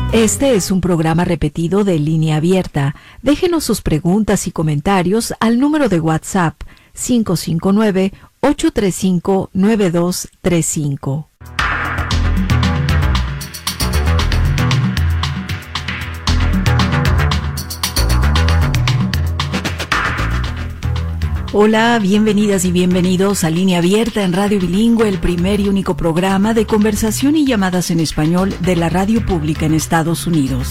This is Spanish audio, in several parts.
Este es un programa repetido de Línea Abierta. Déjenos sus preguntas y comentarios al número de WhatsApp 559-835-9235. Hola, bienvenidas y bienvenidos a Línea Abierta en Radio Bilingüe, el primer y único programa de conversación y llamadas en español de la radio pública en Estados Unidos.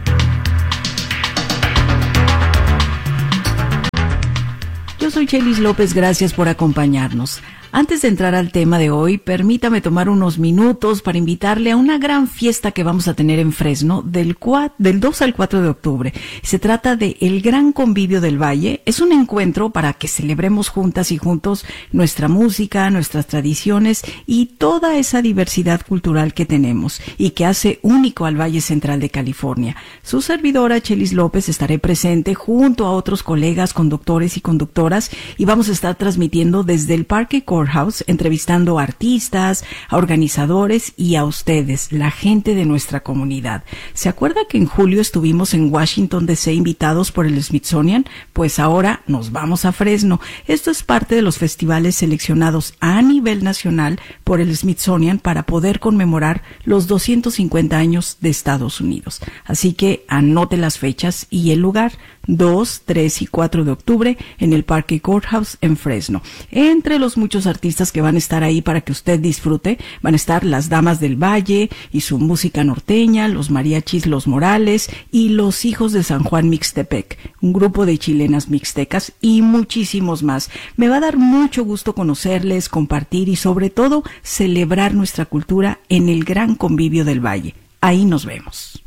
Yo soy Chelis López, gracias por acompañarnos. Antes de entrar al tema de hoy, permítame tomar unos minutos para invitarle a una gran fiesta que vamos a tener en Fresno del 2 al 4 de octubre. Se trata de El Gran Convivio del Valle. Es un encuentro para que celebremos juntas y juntos nuestra música, nuestras tradiciones y toda esa diversidad cultural que tenemos y que hace único al Valle Central de California. Su servidora, Chelis López, estaré presente junto a otros colegas, conductores y conductoras, y vamos a estar transmitiendo desde el Parque Courthouse, entrevistando a artistas, a organizadores y a ustedes, la gente de nuestra comunidad. ¿Se acuerda que en julio estuvimos en Washington D.C. invitados por el Smithsonian? Pues ahora nos vamos a Fresno. Esto es parte de los festivales seleccionados a nivel nacional por el Smithsonian para poder conmemorar los 250 años de Estados Unidos. Así que anote las fechas y el lugar: 2, 3 y 4 de octubre en el Parque Courthouse en Fresno. Entre los muchos artistas que van a estar ahí para que usted disfrute, van a estar las Damas del Valle y su música norteña, los mariachis Los Morales y los Hijos de San Juan Mixtepec, un grupo de chilenas mixtecas y muchísimos más. Me va a dar mucho gusto conocerles, compartir y sobre todo celebrar nuestra cultura en el Gran Convivio del Valle. Ahí nos vemos.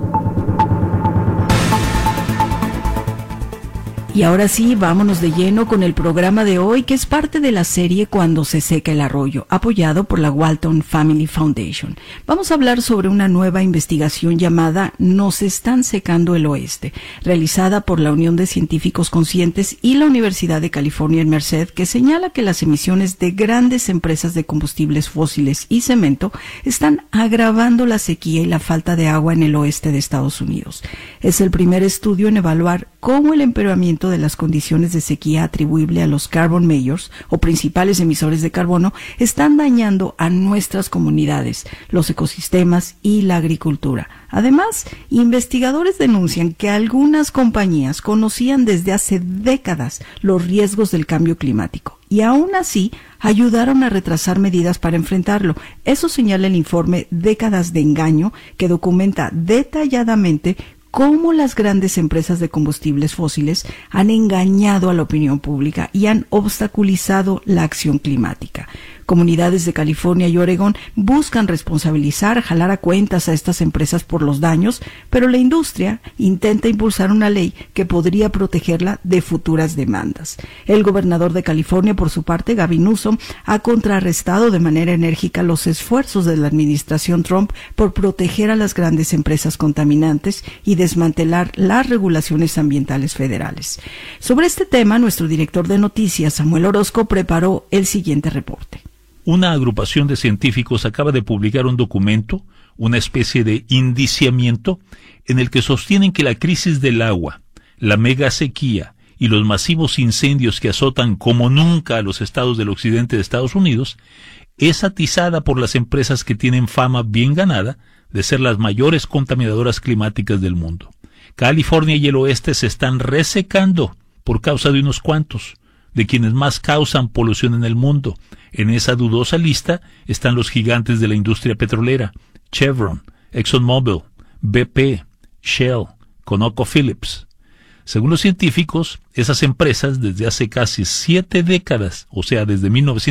Y ahora sí, vámonos de lleno con el programa de hoy, que es parte de la serie Cuando se seca el arroyo, apoyado por la Walton Family Foundation. Vamos a hablar sobre una nueva investigación llamada Nos están secando el oeste, realizada por la Unión de Científicos Conscientes y la Universidad de California en Merced, que señala que las emisiones de grandes empresas de combustibles fósiles y cemento están agravando la sequía y la falta de agua en el oeste de Estados Unidos. Es el primer estudio en evaluar cómo el empeoramiento de las condiciones de sequía atribuible a los carbon mayors o principales emisores de carbono están dañando a nuestras comunidades, los ecosistemas y la agricultura. Además, investigadores denuncian que algunas compañías conocían desde hace décadas los riesgos del cambio climático y aún así ayudaron a retrasar medidas para enfrentarlo. Eso señala el informe Décadas de Engaño, que documenta detalladamente cómo las grandes empresas de combustibles fósiles han engañado a la opinión pública y han obstaculizado la acción climática. Comunidades de California y Oregón buscan responsabilizar, jalar a cuentas a estas empresas por los daños, pero la industria intenta impulsar una ley que podría protegerla de futuras demandas. El gobernador de California, por su parte, Gavin Newsom, ha contrarrestado de manera enérgica los esfuerzos de la administración Trump por proteger a las grandes empresas contaminantes y desmantelar las regulaciones ambientales federales. Sobre este tema, nuestro director de noticias, Samuel Orozco, preparó el siguiente reporte. Una agrupación de científicos acaba de publicar un documento, una especie de indiciamiento, en el que sostienen que la crisis del agua, la mega sequía y los masivos incendios que azotan como nunca a los estados del occidente de Estados Unidos es atizada por las empresas que tienen fama bien ganada de ser las mayores contaminadoras climáticas del mundo. California y el oeste se están resecando por causa de unos cuantos, de quienes más causan polución en el mundo. En esa dudosa lista están los gigantes de la industria petrolera: Chevron, ExxonMobil, BP, Shell, ConocoPhillips. Según los científicos, esas empresas desde hace casi 7 décadas, o sea, desde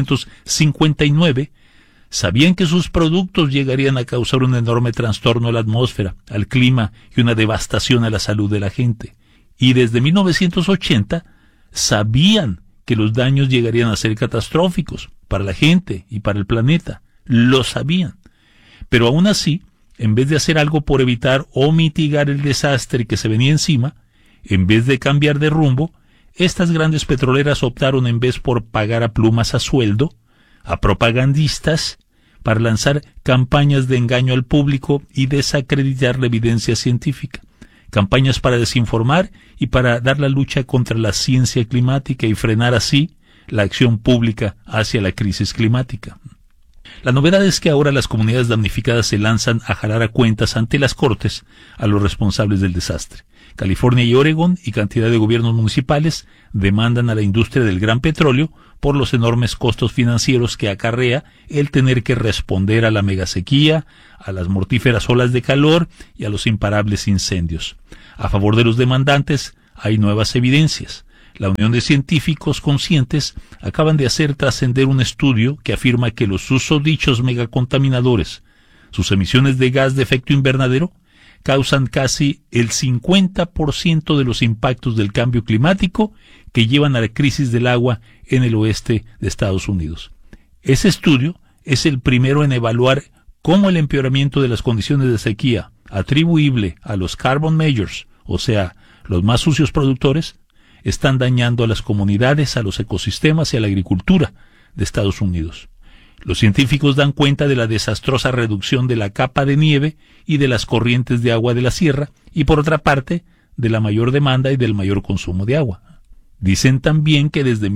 1959, sabían que sus productos llegarían a causar un enorme trastorno a la atmósfera, al clima y una devastación a la salud de la gente. Y desde 1980 sabían que los daños llegarían a ser catastróficos para la gente y para el planeta. Lo sabían. Pero aún así, en vez de hacer algo por evitar o mitigar el desastre que se venía encima, en vez de cambiar de rumbo, estas grandes petroleras optaron, en vez por pagar a plumas a sueldo, a propagandistas, para lanzar campañas de engaño al público y desacreditar la evidencia científica, campañas para desinformar y para dar la lucha contra la ciencia climática y frenar así la acción pública hacia la crisis climática. La novedad es que ahora las comunidades damnificadas se lanzan a jalar a cuentas ante las cortes a los responsables del desastre. California y Oregón y cantidad de gobiernos municipales demandan a la industria del gran petróleo por los enormes costos financieros que acarrea el tener que responder a la megasequía, a las mortíferas olas de calor y a los imparables incendios. A favor de los demandantes hay nuevas evidencias. La Unión de Científicos Conscientes acaban de hacer trascender un estudio que afirma que los susodichos megacontaminadores, sus emisiones de gas de efecto invernadero, causan casi el 50% de los impactos del cambio climático que llevan a la crisis del agua en el oeste de Estados Unidos. Ese estudio es el primero en evaluar cómo el empeoramiento de las condiciones de sequía atribuible a los carbon majors, o sea, los más sucios productores, están dañando a las comunidades, a los ecosistemas y a la agricultura de Estados Unidos. Los científicos dan cuenta de la desastrosa reducción de la capa de nieve y de las corrientes de agua de la sierra, y por otra parte, de la mayor demanda y del mayor consumo de agua. Dicen también que desde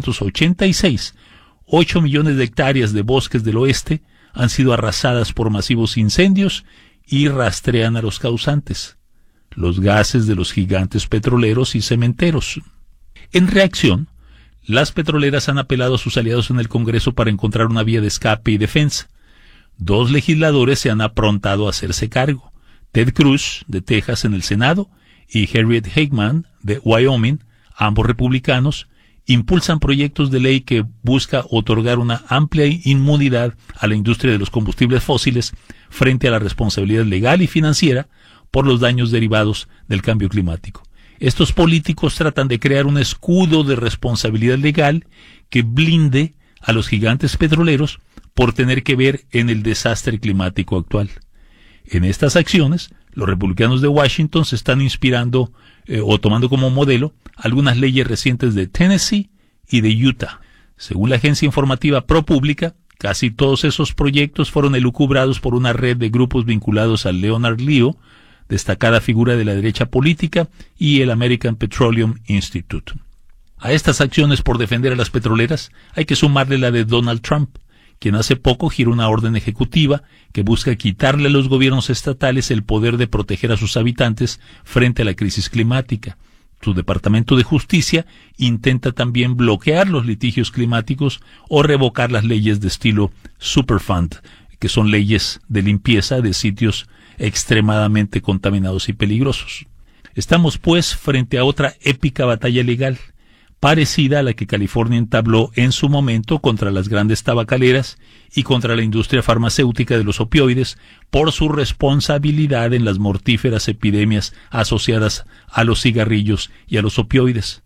1986, 8 millones de hectáreas de bosques del oeste han sido arrasadas por masivos incendios y rastrean a los causantes, los gases de los gigantes petroleros y cementeros. En reacción, las petroleras han apelado a sus aliados en el Congreso para encontrar una vía de escape y defensa. 2 legisladores se han aprontado a hacerse cargo: Ted Cruz, de Texas, en el Senado, y Harriet Hageman, de Wyoming, ambos republicanos, impulsan proyectos de ley que busca otorgar una amplia inmunidad a la industria de los combustibles fósiles frente a la responsabilidad legal y financiera por los daños derivados del cambio climático. Estos políticos tratan de crear un escudo de responsabilidad legal que blinde a los gigantes petroleros por tener que ver en el desastre climático actual. En estas acciones, los republicanos de Washington se están inspirando o tomando como modelo algunas leyes recientes de Tennessee y de Utah. Según la agencia informativa ProPublica, casi todos esos proyectos fueron elucubrados por una red de grupos vinculados al Leonard Leo, destacada figura de la derecha política, y el American Petroleum Institute. A estas acciones por defender a las petroleras hay que sumarle la de Donald Trump, quien hace poco giró una orden ejecutiva que busca quitarle a los gobiernos estatales el poder de proteger a sus habitantes frente a la crisis climática. Su Departamento de Justicia intenta también bloquear los litigios climáticos o revocar las leyes de estilo Superfund, que son leyes de limpieza de sitios extremadamente contaminados y peligrosos. Estamos, pues, frente a otra épica batalla legal, parecida a la que California entabló en su momento contra las grandes tabacaleras y contra la industria farmacéutica de los opioides por su responsabilidad en las mortíferas epidemias asociadas a los cigarrillos y a los opioides,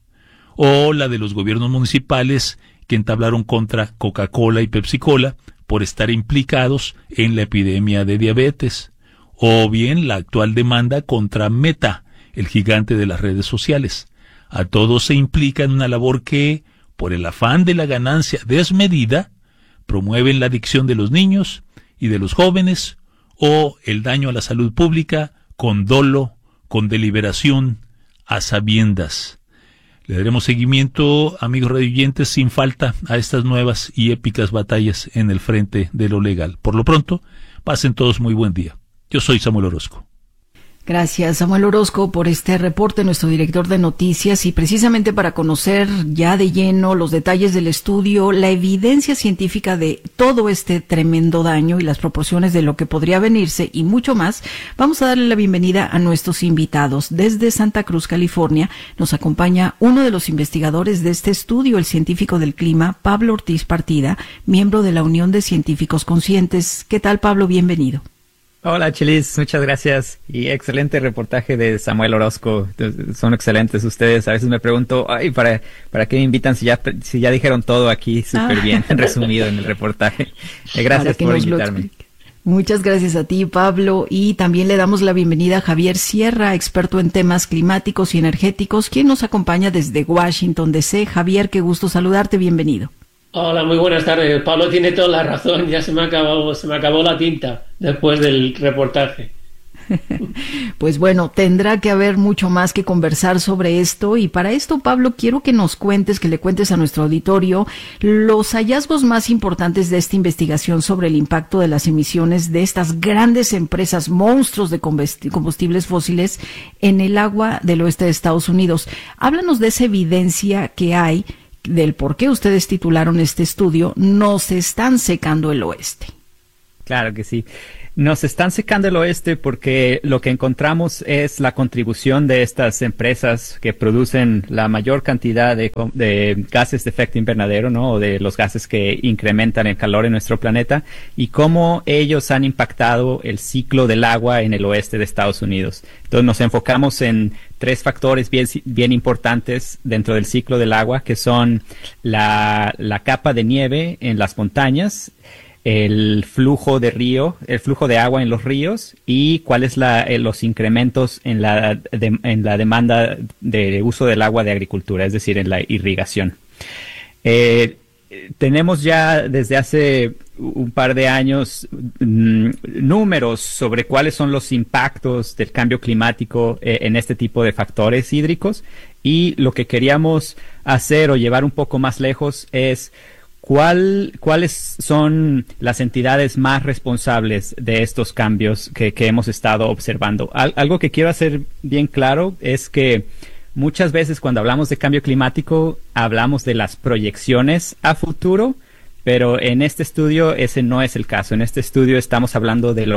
o la de los gobiernos municipales que entablaron contra Coca-Cola y Pepsi-Cola por estar implicados en la epidemia de diabetes, o bien la actual demanda contra Meta, el gigante de las redes sociales. A todos se implica en una labor que, por el afán de la ganancia desmedida, promueven la adicción de los niños y de los jóvenes, o el daño a la salud pública con dolo, con deliberación, a sabiendas. Le daremos seguimiento, amigos radioyentes, sin falta a estas nuevas y épicas batallas en el frente de lo legal. Por lo pronto, pasen todos muy buen día. Yo soy Samuel Orozco. Gracias, Samuel Orozco, por este reporte, nuestro director de noticias, y precisamente para conocer ya de lleno los detalles del estudio, la evidencia científica de todo este tremendo daño y las proporciones de lo que podría venirse y mucho más, vamos a darle la bienvenida a nuestros invitados. Desde Santa Cruz, California, nos acompaña uno de los investigadores de este estudio, el científico del clima, Pablo Ortiz Partida, miembro de la Unión de Científicos Conscientes. ¿Qué tal, Pablo? Bienvenido. Hola, Chelis, muchas gracias, y excelente reportaje de Samuel Orozco. Son excelentes ustedes. A veces me pregunto, ¿para qué me invitan si ya dijeron todo aquí súper bien resumido en el reportaje? Gracias por invitarme. Muchas gracias a ti, Pablo, y también le damos la bienvenida a Javier Sierra, experto en temas climáticos y energéticos, quien nos acompaña desde Washington, D.C. Javier, qué gusto saludarte, bienvenido. Hola, muy buenas tardes. Pablo tiene toda la razón. Ya se me acabó la tinta después del reportaje. Pues bueno, tendrá que haber mucho más que conversar sobre esto y para esto, Pablo, quiero que le cuentes a nuestro auditorio los hallazgos más importantes de esta investigación sobre el impacto de las emisiones de estas grandes empresas, monstruos de combustibles fósiles en el agua del oeste de Estados Unidos. Háblanos de esa evidencia que hay del por qué ustedes titularon este estudio, Nos están secando el oeste. Claro que sí. Nos están secando el oeste porque lo que encontramos es la contribución de estas empresas que producen la mayor cantidad de gases de efecto invernadero, ¿no? O de los gases que incrementan el calor en nuestro planeta y cómo ellos han impactado el ciclo del agua en el oeste de Estados Unidos. Entonces nos enfocamos en 3 factores bien importantes dentro del ciclo del agua, que son la capa de nieve en las montañas, el flujo de agua en los ríos y cuáles los incrementos en la demanda de uso del agua de agricultura, es decir, en la irrigación. Tenemos ya desde hace un par de años números sobre cuáles son los impactos del cambio climático en este tipo de factores hídricos y lo que queríamos hacer o llevar un poco más lejos es ¿cuáles son las entidades más responsables de estos cambios que hemos estado observando? Algo que quiero hacer bien claro es que muchas veces cuando hablamos de cambio climático hablamos de las proyecciones a futuro, pero en este estudio ese no es el caso. En este estudio estamos hablando de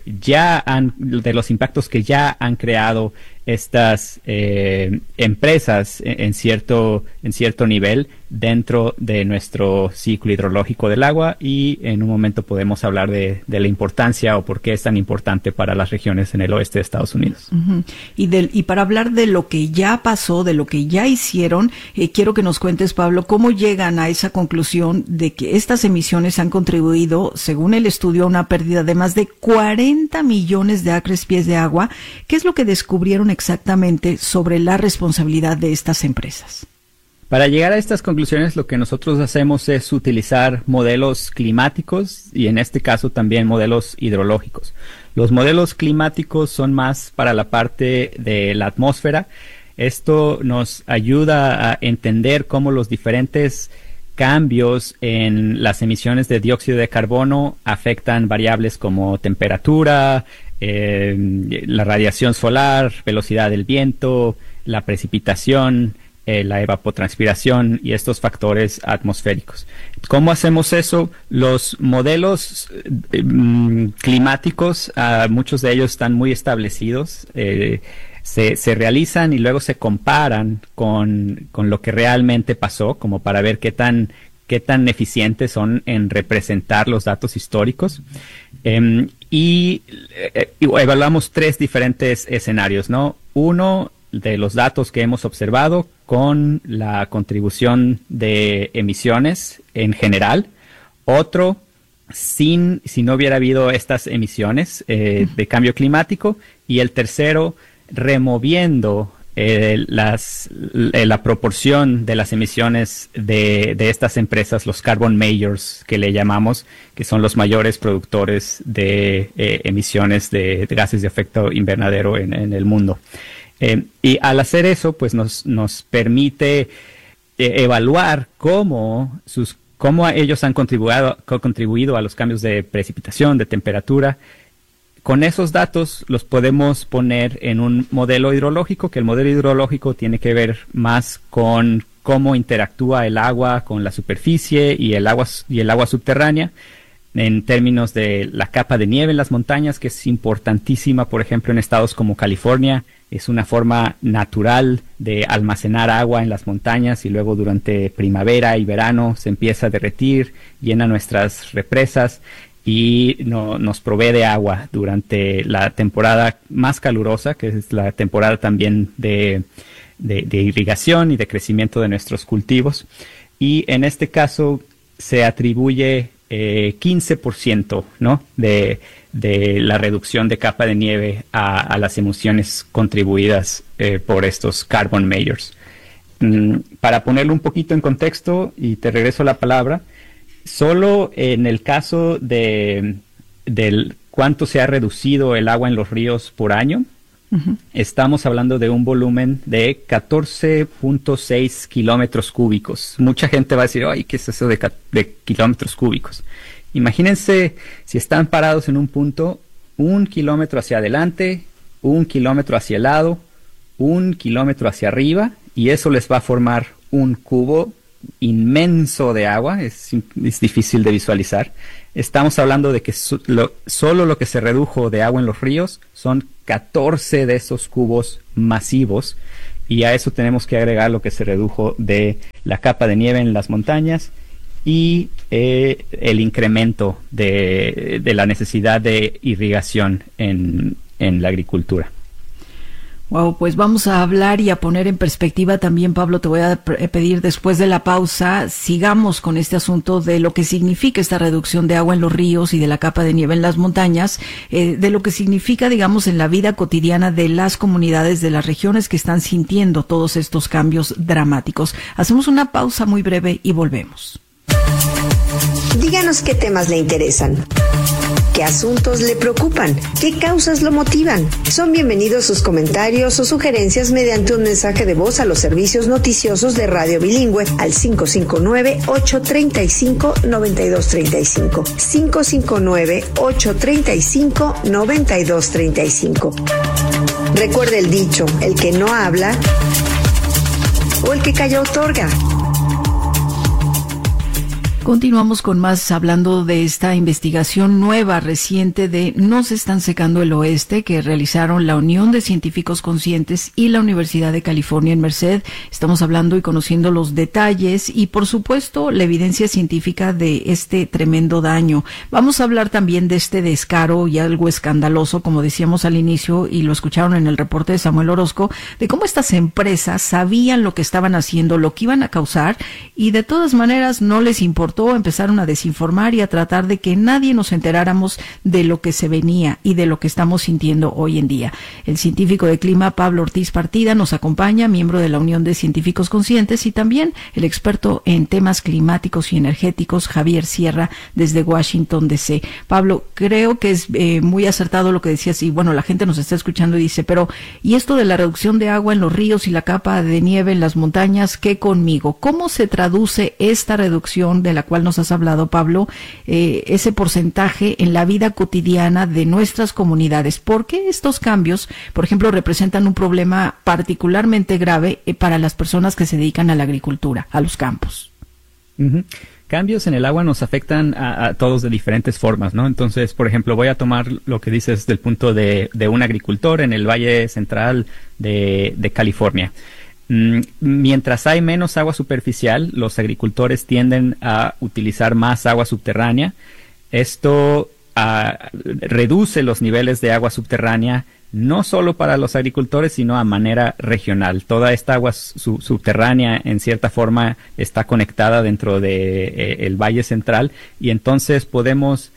de los impactos que ya han creado estas empresas en cierto nivel dentro de nuestro ciclo hidrológico del agua y en un momento podemos hablar de la importancia o por qué es tan importante para las regiones en el oeste de Estados Unidos. Uh-huh. Y para hablar de lo que ya pasó, de lo que ya hicieron, quiero que nos cuentes, Pablo, cómo llegan a esa conclusión de que estas emisiones han contribuido, según el estudio, a una pérdida de más de 40 millones de acres pies de agua. ¿Qué es lo que descubrieron exactamente sobre la responsabilidad de estas empresas? Para llegar a estas conclusiones, lo que nosotros hacemos es utilizar modelos climáticos y en este caso también modelos hidrológicos. Los modelos climáticos son más para la parte de la atmósfera. Esto nos ayuda a entender cómo los diferentes cambios en las emisiones de dióxido de carbono afectan variables como temperatura, la radiación solar, velocidad del viento, la precipitación, la evapotranspiración y estos factores atmosféricos. ¿Cómo hacemos eso? Los modelos climáticos, muchos de ellos están muy establecidos, se realizan y luego se comparan con lo que realmente pasó, como para ver qué tan eficientes son en representar los datos históricos. Y evaluamos 3 diferentes escenarios, ¿no? Uno, de los datos que hemos observado con la contribución de emisiones en general. Otro, si no hubiera habido estas emisiones de cambio climático. Y el tercero, removiendo la proporción de las emisiones de estas empresas, los carbon majors que le llamamos, que son los mayores productores de emisiones de gases de efecto invernadero en el mundo. Y al hacer eso, pues nos permite evaluar cómo ellos han contribuido a los cambios de precipitación, de temperatura. Con esos datos los podemos poner en un modelo hidrológico, que el modelo hidrológico tiene que ver más con cómo interactúa el agua con la superficie y el agua subterránea, en términos de la capa de nieve en las montañas, que es importantísima, por ejemplo, en estados como California. Es una forma natural de almacenar agua en las montañas y luego durante primavera y verano se empieza a derretir, llena nuestras represas y nos provee de agua durante la temporada más calurosa, que es la temporada también de irrigación y de crecimiento de nuestros cultivos. Y en este caso se atribuye 15%, ¿no? de la reducción de capa de nieve a las emisiones contribuidas por estos carbon majors. Para ponerlo un poquito en contexto, y te regreso la palabra, solo en el caso del cuánto se ha reducido el agua en los ríos por año, estamos hablando de un volumen de 14.6 kilómetros cúbicos. Mucha gente va a decir, ay, ¿qué es eso de kilómetros cúbicos? Imagínense si están parados en un punto, 1 kilómetro hacia adelante, 1 kilómetro hacia el lado, 1 kilómetro hacia arriba, y eso les va a formar un cubo inmenso de agua. Es difícil de visualizar. Estamos hablando de que solo lo que se redujo de agua en los ríos son 14 de esos cubos masivos, y a eso tenemos que agregar lo que se redujo de la capa de nieve en las montañas y el incremento de la necesidad de irrigación en la agricultura. Wow, pues vamos a hablar y a poner en perspectiva también, Pablo, te voy a pedir después de la pausa, sigamos con este asunto de lo que significa esta reducción de agua en los ríos y de la capa de nieve en las montañas, de lo que significa, digamos, en la vida cotidiana de las comunidades de las regiones que están sintiendo todos estos cambios dramáticos. Hacemos una pausa muy breve y volvemos. Díganos qué temas le interesan. ¿Qué asuntos le preocupan? ¿Qué causas lo motivan? Son bienvenidos sus comentarios o sugerencias mediante un mensaje de voz a los servicios noticiosos de Radio Bilingüe al 559-835-9235. 559-835-9235. Recuerde el dicho, el que no habla o el que calla otorga. Continuamos con más hablando de esta investigación nueva, reciente de No se están secando el oeste, que realizaron la Unión de Científicos Conscientes y la Universidad de California en Merced. Estamos hablando y conociendo los detalles y, por supuesto, la evidencia científica de este tremendo daño. Vamos a hablar también de este descaro y algo escandaloso, como decíamos al inicio, y lo escucharon en el reporte de Samuel Orozco, de cómo estas empresas sabían lo que estaban haciendo, lo que iban a causar, y de todas maneras no les importó, empezaron a desinformar y a tratar de que nadie nos enteráramos de lo que se venía y de lo que estamos sintiendo hoy en día. El científico de clima Pablo Ortiz Partida nos acompaña, miembro de la Unión de Científicos Conscientes, y también el experto en temas climáticos y energéticos Javier Sierra desde Washington DC. Pablo, creo que es muy acertado lo que decías, y bueno, la gente nos está escuchando y dice, pero ¿y esto de la reducción de agua en los ríos y la capa de nieve en las montañas, qué conmigo? ¿Cómo se traduce esta reducción de la cual nos has hablado, Pablo, ese porcentaje en la vida cotidiana de nuestras comunidades? ¿Por qué estos cambios, por ejemplo, representan un problema particularmente grave para las personas que se dedican a la agricultura, a los campos? Cambios en el agua nos afectan a todos de diferentes formas, ¿no? Entonces, por ejemplo, voy a tomar lo que dices del punto de un agricultor en el Valle Central de California. Mientras hay menos agua superficial, los agricultores tienden a utilizar más agua subterránea. Esto reduce los niveles de agua subterránea, no solo para los agricultores, sino a manera regional. Toda esta agua subterránea, en cierta forma, está conectada dentro de el Valle Central, y entonces podemos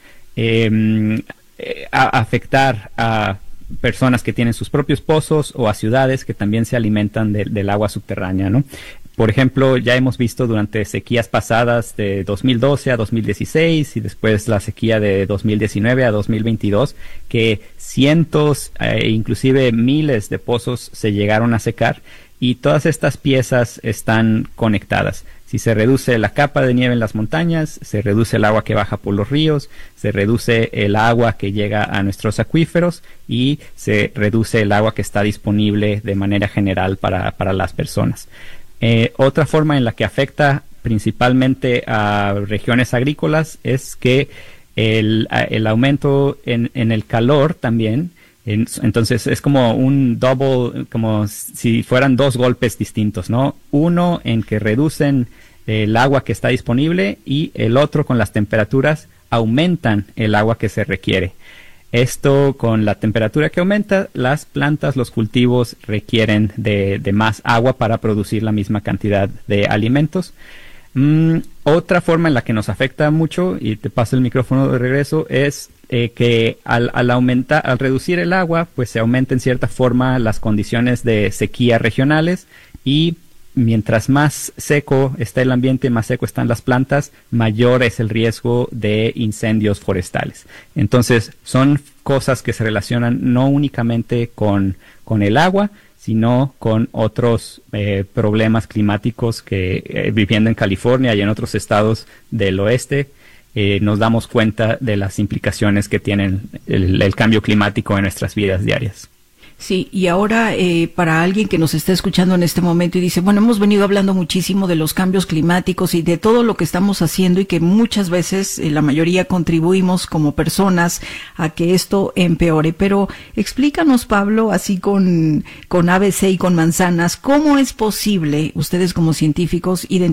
afectar a personas que tienen sus propios pozos o a ciudades que también se alimentan del agua subterránea, ¿no? Por ejemplo, ya hemos visto durante sequías pasadas de 2012 a 2016 y después la sequía de 2019 a 2022 que cientos e inclusive miles de pozos se llegaron a secar, y todas estas piezas están conectadas. Si se reduce la capa de nieve en las montañas, se reduce el agua que baja por los ríos, se reduce el agua que llega a nuestros acuíferos y se reduce el agua que está disponible de manera general para las personas. Otra forma en la que afecta principalmente a regiones agrícolas es que el aumento en el calor también. Entonces es como un double, como si fueran dos golpes distintos, ¿no? Uno en que reducen el agua que está disponible, y el otro con las temperaturas aumentan el agua que se requiere. Esto, con la temperatura que aumenta, las plantas, los cultivos requieren de más agua para producir la misma cantidad de alimentos. Otra forma en la que nos afecta mucho, y te paso el micrófono de regreso, es que al reducir el agua, pues se aumenta en cierta forma las condiciones de sequía regionales, y mientras más seco está el ambiente, más seco están las plantas, mayor es el riesgo de incendios forestales. Entonces, son cosas que se relacionan no únicamente con el agua, sino con otros problemas climáticos que viviendo en California y en otros estados del oeste, nos damos cuenta de las implicaciones que tienen el cambio climático en nuestras vidas diarias. Sí, y ahora para alguien que nos está escuchando en este momento y dice, bueno, hemos venido hablando muchísimo de los cambios climáticos y de todo lo que estamos haciendo y que muchas veces la mayoría contribuimos como personas a que esto empeore, pero explícanos, Pablo, así con ABC y con manzanas, ¿cómo es posible ustedes como científicos identificar